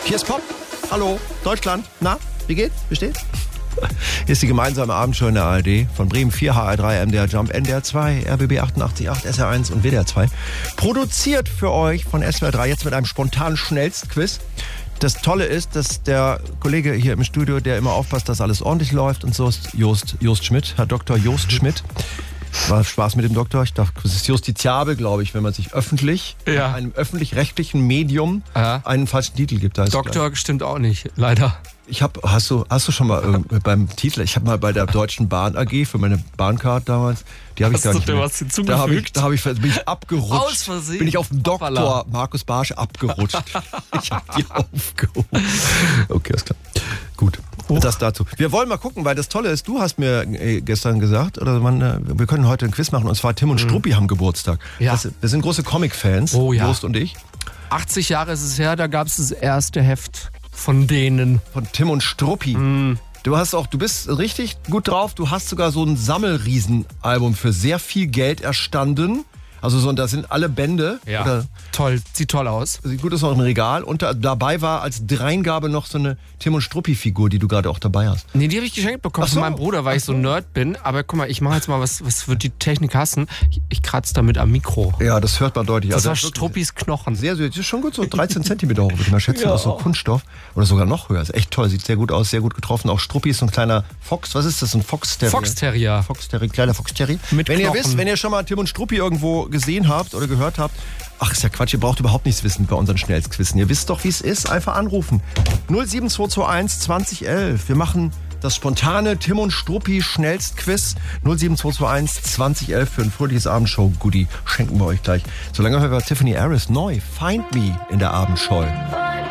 Hier ist Pop. Hallo, Deutschland. Na, wie geht's? Wie steht's? Hier ist die gemeinsame Abendshow in der ARD von Bremen 4, HR3, MDR Jump, NDR 2, RBB 88.8, SR1 und WDR 2. Produziert für euch von SWR 3 jetzt mit einem spontanen Schnellstquiz. Das Tolle ist, dass der Kollege hier im Studio, der immer aufpasst, dass alles ordentlich läuft und so ist Jost Schmidt, Herr Dr. Jost Schmidt. War Spaß mit dem Doktor. Ich dachte, es ist justiziabel, glaube ich, wenn man sich öffentlich, einem öffentlich-rechtlichen Medium einen falschen Titel gibt. Doktor stimmt auch nicht, leider. Hast du schon mal beim Titel, ich habe mal bei der Deutschen Bahn AG für meine Bahncard damals, die habe ich gar nicht mehr. Was hinzugefügt? Bin ich abgerutscht. Aus Versehen. Bin ich auf den Doktor Markus Barsch abgerutscht. Ich habe die aufgehoben. Okay, ist klar. Gut. Das dazu. Wir wollen mal gucken, weil das Tolle ist, du hast mir gestern gesagt, wir können heute ein Quiz machen, und zwar Tim und Struppi haben Geburtstag. Ja. Wir sind große Comic-Fans, Jost und ich. 80 Jahre ist es her, da gab es das erste Heft von denen. Von Tim und Struppi. Du bist richtig gut drauf, du hast sogar so ein Sammelriesenalbum für sehr viel Geld erstanden. Also da sind alle Bände. Ja, oder? Toll, sieht toll aus. Sieht gut aus, noch ein Regal. Und dabei war als Dreingabe noch so eine Tim- und Struppi-Figur, die du gerade auch dabei hast. Nee, die habe ich geschenkt bekommen von meinem Bruder, weil ich so ein Nerd bin. Aber guck mal, ich mache jetzt mal was wird die Technik hassen. Ich kratze damit am Mikro. Ja, das hört man deutlich. Das war Struppis Knochen. Sehr süß. Das ist schon gut, so 13 Zentimeter hoch, würde ich mal schätzen, aus so Kunststoff. Oder sogar noch höher. Ist echt toll, sieht sehr gut aus, sehr gut getroffen. Auch Struppi ist so ein kleiner Fox. Was ist das, ein Fox-Terrier? Fox-Terrier, kleiner Fox-Terrier. Wenn ihr schon mal Tim und Struppi irgendwo gesehen habt oder gehört habt, ach, ist ja Quatsch, ihr braucht überhaupt nichts wissen bei unseren Schnellstquizen. Ihr wisst doch, wie es ist. Einfach anrufen. 07221 2011. Wir machen das spontane Tim und Struppi Schnellstquiz. 07221 2011 für ein fröhliches Abendshow-Goodie. Schenken wir euch gleich. Solange hören wir Tiffany Harris neu. Find Me in der Abendshow.